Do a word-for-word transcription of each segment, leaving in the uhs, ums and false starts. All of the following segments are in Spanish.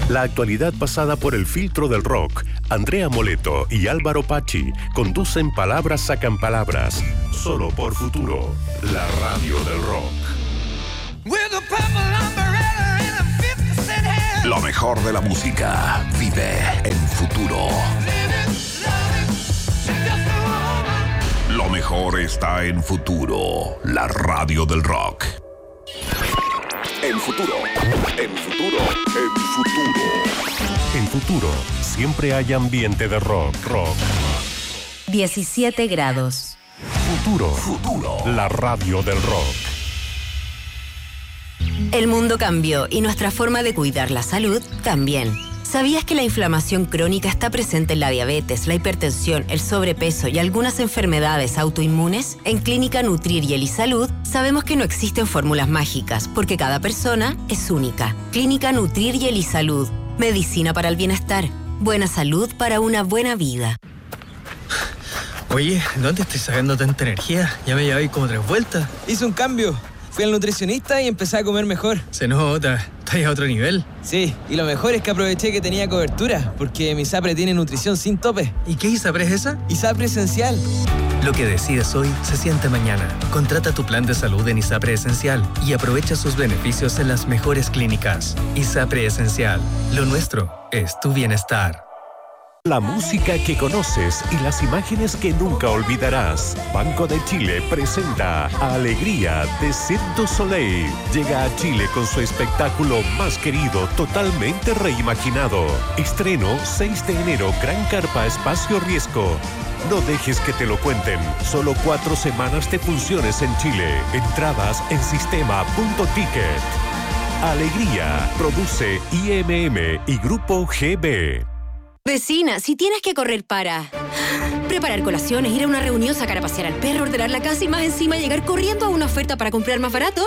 La actualidad pasada por el filtro del rock. Andrea Moleto y Álvaro Pachi conducen Palabras Sacan Palabras. Solo por Futuro, la radio del rock. Lo mejor de la música vive en Futuro. Lo mejor está en Futuro, la radio del rock. En Futuro, en Futuro, en Futuro. En Futuro, siempre hay ambiente de rock, rock. diecisiete grados. Futuro, Futuro, la radio del rock. El mundo cambió y nuestra forma de cuidar la salud también. ¿Sabías que la inflamación crónica está presente en la diabetes, la hipertensión, el sobrepeso y algunas enfermedades autoinmunes? En Clínica Nutrir y Elisalud sabemos que no existen fórmulas mágicas, porque cada persona es única. Clínica Nutrir y Elisalud. Medicina para el bienestar. Buena salud para una buena vida. Oye, ¿dónde estoy sacando tanta energía? Ya me llevé como tres vueltas. Hice un cambio. Fui al nutricionista y empecé a comer mejor. Se nota, estás a otro nivel. Sí, y lo mejor es que aproveché que tenía cobertura, porque mi ISAPRE tiene nutrición sin tope. ¿Y qué ISAPRE es esa? ISAPRE Esencial. Lo que decides hoy se siente mañana. Contrata tu plan de salud en ISAPRE Esencial y aprovecha sus beneficios en las mejores clínicas. ISAPRE Esencial. Lo nuestro es tu bienestar. La música que conoces y las imágenes que nunca olvidarás. Banco de Chile presenta Alegría de Cirque du Soleil. Llega a Chile con su espectáculo más querido, totalmente reimaginado. Estreno seis de enero, Gran Carpa Espacio Riesgo. No dejes que te lo cuenten. Solo cuatro semanas de funciones en Chile. Entradas en sistema punto ticket. Alegría. Produce I M M y Grupo G B. Vecina, si tienes que correr para preparar colaciones, ir a una reunión, sacar a pasear al perro, ordenar la casa y más encima llegar corriendo a una oferta para comprar más barato,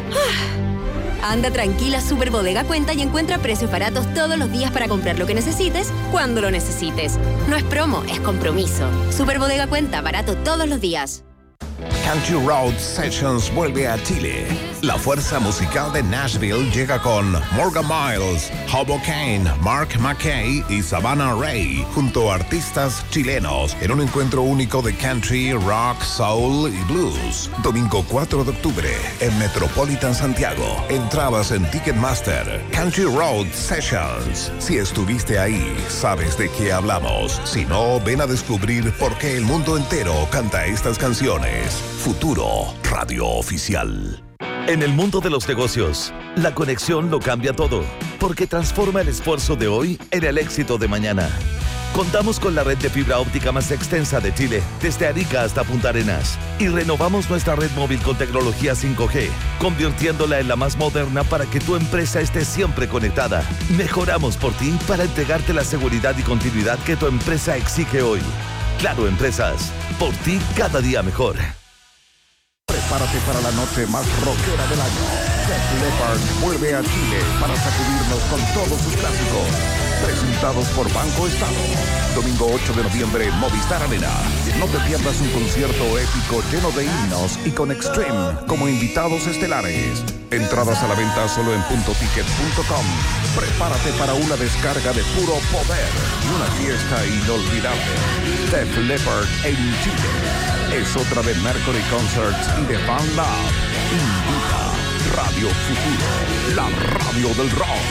anda tranquila, Super Bodega Cuenta y encuentra precios baratos todos los días para comprar lo que necesites, cuando lo necesites. No es promo, es compromiso. Super Bodega Cuenta, barato todos los días. Country Road Sessions vuelve a Chile. La fuerza musical de Nashville llega con Morgan Miles, Hobo Kane, Mark McKay y Savannah Ray, junto a artistas chilenos, en un encuentro único de country, rock, soul y blues. Domingo cuatro de octubre en Metropolitan Santiago. Entradas en Ticketmaster. Country Road Sessions. Si estuviste ahí, sabes de qué hablamos. Si no, ven a descubrir por qué el mundo entero canta estas canciones. Futuro, radio oficial. En el mundo de los negocios, la conexión lo cambia todo, porque transforma el esfuerzo de hoy en el éxito de mañana. Contamos con la red de fibra óptica más extensa de Chile, desde Arica hasta Punta Arenas, y renovamos nuestra red móvil con tecnología cinco G, convirtiéndola en la más moderna para que tu empresa esté siempre conectada. Mejoramos por ti para entregarte la seguridad y continuidad que tu empresa exige hoy. Claro Empresas, por ti cada día mejor. Prepárate para la noche más rockera del año. Def Leppard vuelve a Chile para sacudirnos con todos sus clásicos. Presentados por Banco Estado. Domingo ocho de noviembre, Movistar Arena. No te pierdas un concierto épico lleno de himnos y con Extreme como invitados estelares. Entradas a la venta solo en punto ticket punto com. Prepárate para una descarga de puro poder y una fiesta inolvidable. Def Leppard en Chile. Es otra de Mercury Concerts y de Fan Lab. Invita Radio Futuro, la radio del rock.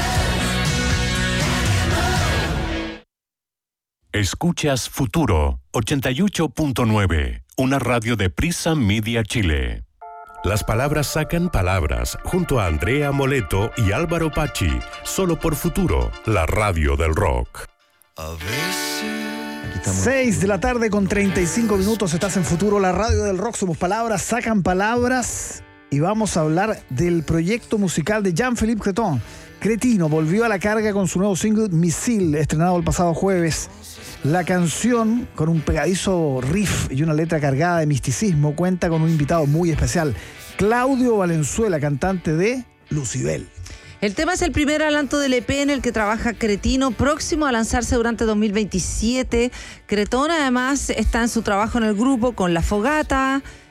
Escuchas Futuro ochenta y ocho punto nueve, una radio de Prisa Media Chile. Las palabras sacan palabras, junto a Andrea Moleto y Álvaro Pachi, solo por Futuro, la radio del rock. A veces... seis de la tarde con treinta y cinco minutos, estás en Futuro, la radio del rock. Somos palabras, sacan palabras. Y vamos a hablar del proyecto musical de Jean-Philippe Creton. Cretino volvió a la carga con su nuevo single Misil, estrenado el pasado jueves. La canción, con un pegadizo riff y una letra cargada de misticismo, cuenta con un invitado muy especial, Claudio Valenzuela, cantante de Lucibel. El tema es el primer adelanto del E P en el que trabaja Cretino, próximo a lanzarse durante dos mil veintisiete. Cretón además está en su trabajo en el grupo con La Fogata,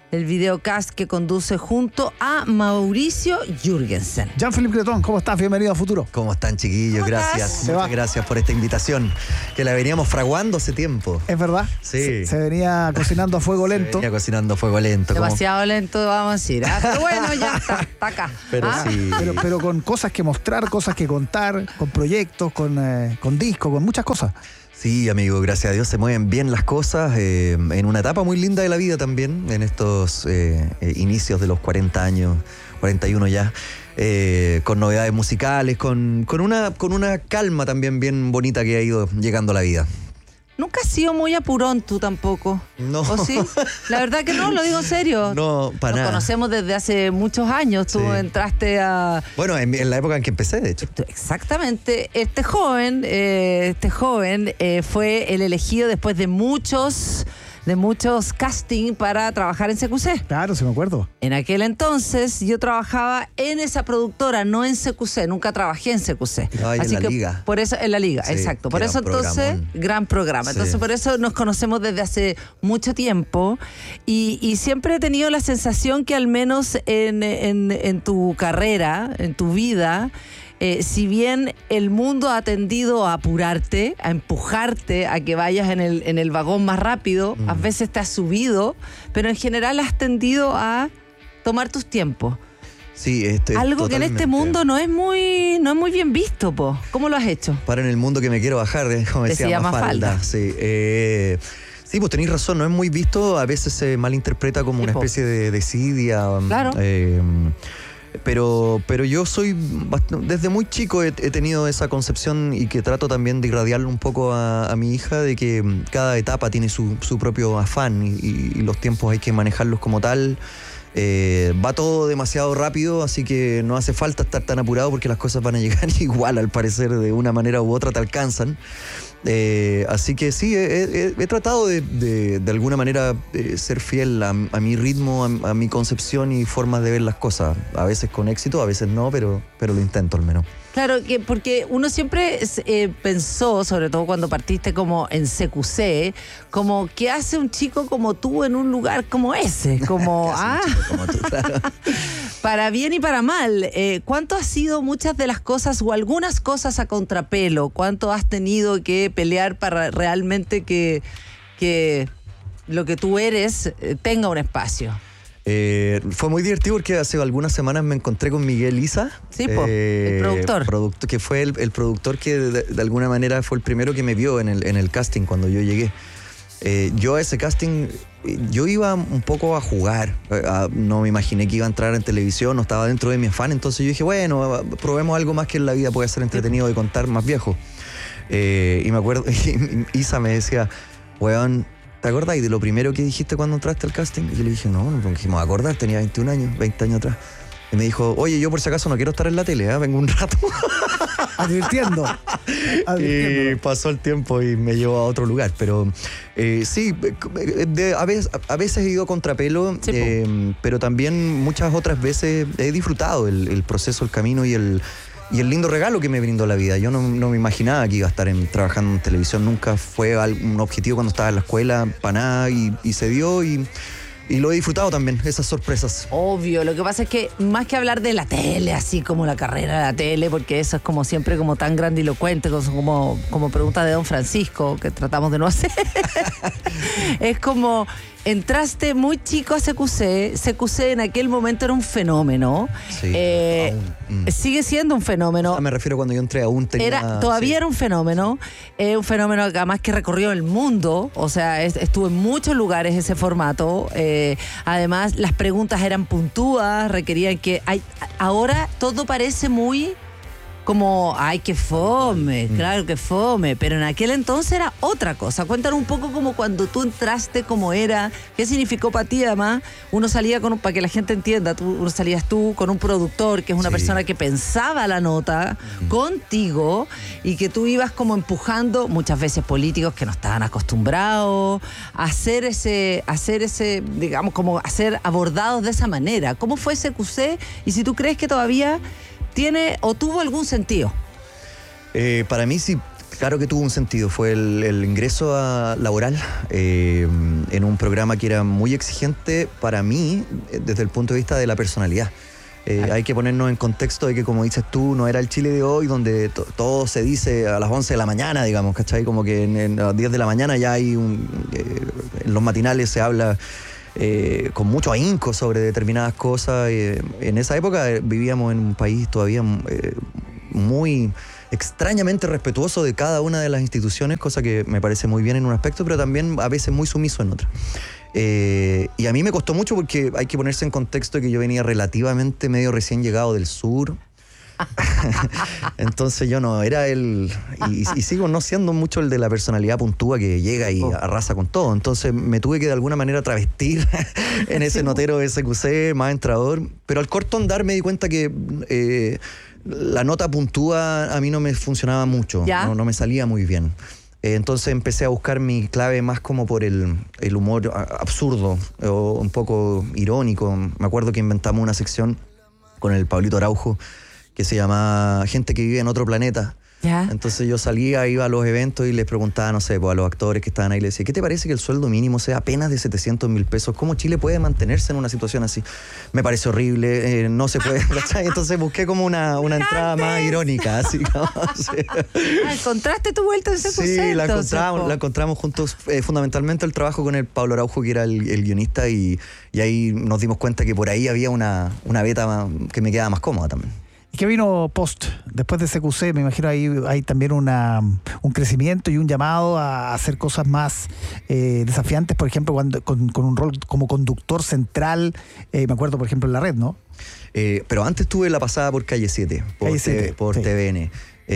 el videocast que conduce junto a Mauricio Jürgensen. Jean-Philippe Cretón, ¿cómo estás? Bienvenido a Futuro. ¿Cómo están, chiquillos? ¿Cómo gracias. estás? Muchas gracias por esta invitación, que la veníamos fraguando hace tiempo. ¿Es verdad? Sí. Se, se venía cocinando a fuego lento. Se venía cocinando a fuego lento. Demasiado como... lento, vamos a decir. ¿Ah? Pero bueno, ya está, está acá. Pero ¿Ah? sí. Pero, pero con cosas que mostrar, cosas que contar, con proyectos, con, eh, con discos, con muchas cosas. Sí, amigo, gracias a Dios se mueven bien las cosas, eh, en una etapa muy linda de la vida también, en estos eh, eh, inicios de los cuarenta años, cuarenta y uno ya, eh, con novedades musicales, con, con, una, con una calma también bien bonita que ha ido llegando a la vida. Nunca has sido muy apurón tú tampoco. No. ¿O sí? La verdad que no, lo digo en serio. No, para Nos nada. conocemos desde hace muchos años. Tú Sí. entraste a... Bueno, en, en la época en que empecé, de hecho. Exactamente. Este joven, eh, este joven eh, fue el elegido después de muchos... de muchos casting para trabajar en C Q C. Claro, sí me acuerdo. En aquel entonces yo trabajaba en esa productora, no en C Q C, nunca trabajé en C Q C. No, en Así la que liga. por eso, en la liga, Sí, exacto. que Por era eso un entonces, programón. gran programa. Sí. Entonces por eso nos conocemos desde hace mucho tiempo y, y siempre he tenido la sensación que al menos en, en, en tu carrera, en tu vida, Eh, si bien el mundo ha tendido a apurarte, a empujarte, a que vayas en el, en el vagón más rápido, Mm. a veces te has subido, pero en general has tendido a tomar tus tiempos. Sí, este, Algo que en este totalmente. mundo no es muy no es muy bien visto, po. ¿Cómo lo has hecho? Para en el mundo que me quiero bajar, eh, como decía Decía Mafalda. Mafalda. Sí, eh, sí, pues tenéis razón, no es muy visto, a veces se malinterpreta como Sí, una po. especie de desidia. Claro. Eh, pero, pero yo soy, bast- desde muy chico he, he tenido esa concepción y que trato también de irradiarlo un poco a, a mi hija, de que mm, cada etapa tiene su, su propio afán y, y- y los tiempos hay que manejarlos como tal. Eh, va todo demasiado rápido, así que no hace falta estar tan apurado porque las cosas van a llegar igual, al parecer, de una manera u otra te alcanzan. Eh, así que sí, he, he- he tratado de, de, de alguna manera eh, ser fiel a, a mi ritmo, a, a mi concepción y formas de ver las cosas. A veces con éxito, a veces no, pero, pero lo intento al menos. Claro, que porque uno siempre eh, pensó, sobre todo cuando partiste como en C Q C, como ¿qué hace un chico como tú en un lugar como ese? Como, ah, Como tú, claro. para bien y para mal. Eh, ¿Cuánto has sido muchas de las cosas o algunas cosas a contrapelo? ¿Cuánto has tenido que pelear para realmente que, que lo que tú eres eh, tenga un espacio? Eh, fue muy divertido porque hace algunas semanas me encontré con Miguel Isa. Sí, po, el productor. producto- que fue el, el productor que de, de alguna manera fue el primero que me vio en el, en el casting cuando yo llegué. Eh, yo a ese casting, eh, yo iba un poco a jugar. Eh, a- no me imaginé que iba a entrar en televisión, no estaba dentro de mi afán. Entonces yo dije, bueno, probemos algo más que en la vida puede ser entretenido de contar más viejo. Eh, y me acuerdo, y Isa me decía, weón, ¿te acordás de lo primero que dijiste cuando entraste al casting? Y yo le dije, no, no me dijimos acordar, tenía veintiún años, veinte años atrás. Y me dijo, oye, yo por si acaso no quiero estar en la tele, ¿eh? Vengo un rato. Advirtiendo. Y Advirtiendo. pasó el tiempo y me llevó a otro lugar. Pero eh, sí, de- a, veces, a veces he ido a contrapelo, Sí, po. eh, pero también muchas otras veces he disfrutado el, el proceso, el camino y el, y el lindo regalo que me brindó la vida. Yo no, no me imaginaba que iba a estar en- trabajando en televisión, nunca fue al- un objetivo cuando estaba en la escuela, para nada, y, y se dio y, y lo he disfrutado también, esas sorpresas. Obvio, lo que pasa es que más que hablar de la tele, así como la carrera de la tele, porque eso es como siempre como tan grandilocuente, como, como pregunta de Don Francisco, que tratamos de no hacer, es como entraste muy chico a C Q C, C Q C en aquel momento era un fenómeno, Sí, Eh, aún, mm. sigue siendo un fenómeno. Ah, me refiero cuando yo entré, aún tenía... Era, todavía sí. era un fenómeno, eh, un fenómeno además que recorrió el mundo, o sea, es- estuvo en muchos lugares ese formato. eh, además, las preguntas eran puntúas, requerían que. Hay, ahora todo parece muy como, ay, que fome, claro que fome, pero en aquel entonces era otra cosa. Cuéntanos un poco como cuando tú entraste, cómo era, qué significó para ti además. Uno salía con, un- para que la gente entienda, tú, uno salías tú con un productor que es una Sí. persona que pensaba la nota contigo y que tú ibas como empujando muchas veces políticos que no estaban acostumbrados a hacer ese, a hacer ese, digamos, como a ser abordados de esa manera. ¿Cómo fue ese Q C? Y si tú crees que todavía tiene o tuvo algún sentido. Eh, para mí sí, Claro que tuvo un sentido, fue el, el ingreso a laboral eh, en un programa que era muy exigente para mí desde el punto de vista de la personalidad. Eh, hay que ponernos en contexto de que, como dices tú, no era el Chile de hoy donde to- todo se dice a las once de la mañana, digamos, ¿cachai? Como que en, en las diez de la mañana ya hay un... Eh, en los matinales se habla eh, con mucho ahínco sobre determinadas cosas. Eh, en esa época eh, vivíamos en un país todavía eh, muy extrañamente respetuoso de cada una de las instituciones, cosa que me parece muy bien en un aspecto, pero también a veces muy sumiso en otra. Eh, y a mí me costó mucho porque hay que ponerse en contexto de que yo venía relativamente medio recién llegado del sur. Entonces yo no era el... Y, y sigo no siendo mucho el de la personalidad puntúa que llega y arrasa con todo. Entonces me tuve que de alguna manera travestir en ese notero de S Q C, más entrador. Pero al corto andar me di cuenta que eh, la nota puntúa a mí no me funcionaba mucho. No, no me salía muy bien. Entonces empecé a buscar mi clave más como por el, el humor absurdo o un poco irónico. Me acuerdo que inventamos una sección con el Pablito Araujo que se llamaba Gente que vive en otro planeta. ¿Ya? Entonces yo salía, iba a los eventos y les preguntaba, no sé, pues a los actores que estaban ahí, les decía, ¿qué te parece que el sueldo mínimo sea apenas de setecientos mil pesos? ¿Cómo Chile puede mantenerse en una situación así? Me parece horrible, eh, no se puede, ¿cachai? Entonces busqué como una, una entrada más irónica, así como, sí. Ah, ¿encontraste tu vuelta en ese Sí, la encontramos, la encontramos juntos, eh, fundamentalmente el trabajo con el Pablo Araujo, que era el, el guionista, y, y ahí nos dimos cuenta que por ahí había una, una beta que me quedaba más cómoda también. ¿Y qué vino post? Después de S Q C, me imagino ahí hay también una, un crecimiento y un llamado a hacer cosas más eh, desafiantes, por ejemplo, cuando, con, con un rol como conductor central, eh, me acuerdo, por ejemplo, en la red, ¿no? Eh, pero antes tuve la pasada por Calle siete, por, Calle siete, T- por sí. T V N.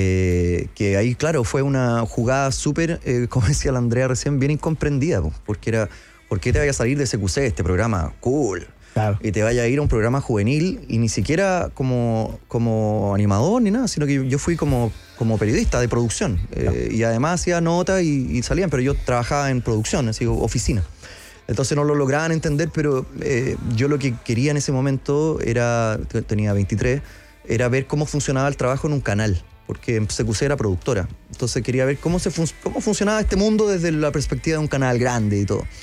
Eh, que ahí, claro, fue una jugada súper, eh, como decía la Andrea recién, bien incomprendida, po, porque era, ¿por qué te vaya a salir de S Q C, este programa? Cool. Claro. Y te vaya a ir a un programa juvenil y ni siquiera como, como animador ni nada, sino que yo fui como, como periodista de producción. Claro. Eh, y además hacía notas y, y salían, pero yo trabajaba en producción, así, oficina. Entonces no lo lograban entender, pero eh, yo lo que quería en ese momento era, tenía veintitrés, era ver cómo funcionaba el trabajo en un canal, porque en S Q C era productora. Entonces quería ver cómo, se fun- cómo funcionaba este mundo desde la perspectiva de un canal grande y todo.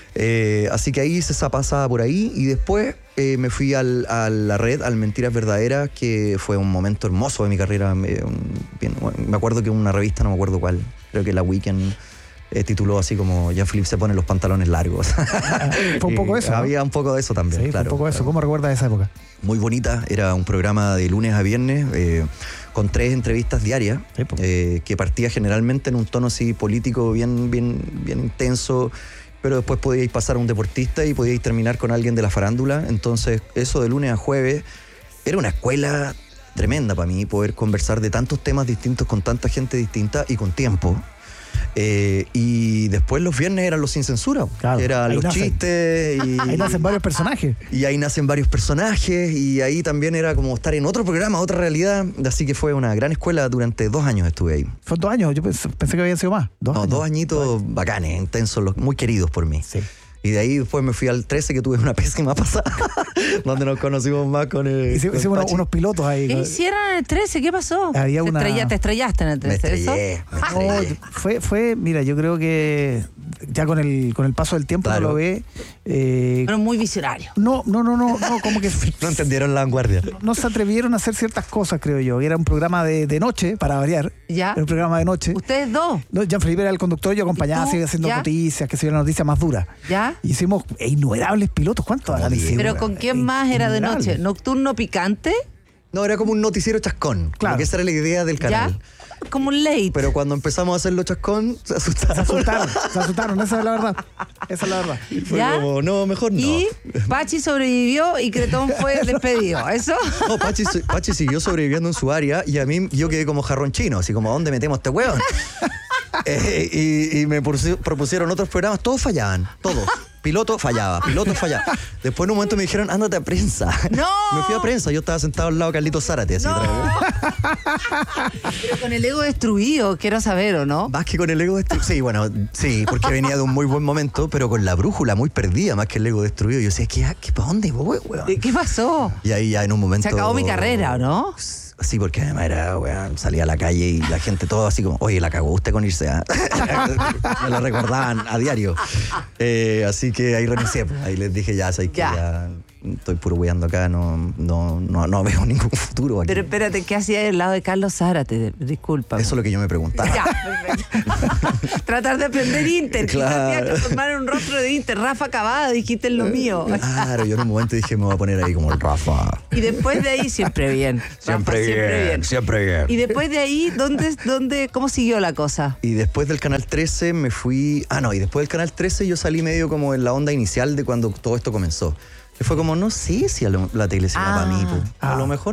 Eh, así que ahí hice esa pasada por ahí y después eh, me fui al, a la red, al Mentiras Verdaderas, que fue un momento hermoso de mi carrera. Me, un, bien, me acuerdo que una revista, no me acuerdo cuál, creo que la Weekend, eh, tituló así como Jean-Philippe se pone los pantalones largos. Fue un poco eso, ¿no? Había un poco de eso también, Sí, claro. fue un poco eso. ¿Cómo recuerdas esa época? Muy bonita, era un programa de lunes a viernes eh, con tres entrevistas diarias, Sí, po. eh, que partía generalmente en un tono así político bien, bien, bien intenso, pero después podíais pasar a un deportista y podíais terminar con alguien de la farándula. Entonces eso de lunes a jueves era una escuela tremenda para mí, poder conversar de tantos temas distintos con tanta gente distinta y con tiempo. Eh, y después los viernes eran los sin censura, Claro, que eran ahí los nacen. chistes y, Ahí nacen varios personajes. y ahí nacen varios personajes y ahí también era como estar en otro programa, otra realidad, así que fue una gran escuela. Durante dos años estuve ahí. Fue dos años, yo pensé, pensé que habían sido más. Dos No, años. dos añitos bacanes, intensos, los- muy queridos por mí. Sí. Y de ahí después me fui al trece, que tuve una pésima pasada, donde nos conocimos más con el... Hicimos con hicimos unos, Pachi. unos pilotos ahí. ¿Qué hicieron en el trece? ¿Qué pasó? Había Te, una- estrella- te estrellaste en el Me trece, ¿eso? estrellé, me No, estrellé. fue, fue, mira, yo creo que ya con el, con el paso del tiempo Claro. uno lo ve. eh, Pero muy visionario. no, no, no, no, no, como que No entendieron la vanguardia. no se atrevieron a hacer ciertas cosas, creo yo. Era un programa de, de noche, para variar. ¿Ya? Era un programa de noche. ¿Ustedes dos? No, Jean-Philippe era el conductor, yo acompañaba ¿Y tú? así, haciendo ¿Ya? noticias, que se la noticia más dura. ¿Ya? Hicimos innumerables pilotos. ¿Cuántos Como habrán diez. sido? ¿Pero con quién más era de noche? Innumerables. ¿Nocturno picante? No, era como un noticiero chascón. Claro. Claro. Que esa era la idea del canal. ¿Ya? Como un late. Pero cuando empezamos a hacerlo chascón, se Se asustaron. asustaron, se asustaron, esa es la verdad. Esa es la verdad. Fue ¿Ya? como, no, mejor no. Y Pachi sobrevivió y Cretón fue despedido. ¿Eso? No, Pachi, Pachi siguió sobreviviendo en su área y a mí yo quedé como jarrón chino, así como, ¿a dónde metemos este hueón? Eh, y, y me propusi- propusieron otros programas, todos fallaban, todos. Piloto fallaba, piloto fallaba. Después en un momento me dijeron, ándate a prensa. ¡No! Me fui a prensa, yo estaba sentado al lado de Carlitos Zárate, así. No. Pero con el ego destruido, quiero saber, ¿o no? Más que con el ego destruido. Sí, bueno, sí, porque venía de un muy buen momento, pero con la brújula muy perdida, más que el ego destruido. Yo decía, ¿qué, qué, ¿para dónde voy, weón? ¿Qué pasó? Y ahí ya en un momento... Se acabó mi carrera, ¿o no? Sí, porque además era, weón, salía a la calle y la gente todo así como, oye, la cagó usted con irse a... Me lo recordaban a diario. Eh, así que ahí renuncié. Pues. Ahí les dije, ya, sabes que Ya. ya estoy puro weando acá, no, no, no, no veo ningún futuro aquí. Pero espérate, ¿qué hacía al lado de Carlos Zárate? Disculpa. Eso es lo que yo me preguntaba. Ya, perfecto. Tratar de aprender Inter. Claro. Quizás transformar un rostro de Inter. Rafa Cavada, dijiste en lo mío. Claro, yo en un momento dije, me voy a poner ahí como el Rafa. Y después de ahí, siempre bien. Rafa, Siempre bien, siempre bien. Y después de ahí, ¿dónde, dónde, ¿cómo siguió la cosa? Y después del Canal trece me fui... Ah, no, y después del Canal trece yo salí medio como en la onda inicial de cuando todo esto comenzó. Que fue como, no sé si a lo- la tele se Ah. para mí, po. A lo mejor